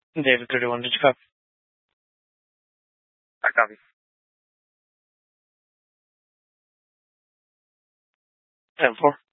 David 31, did you copy? I copy. 10-4.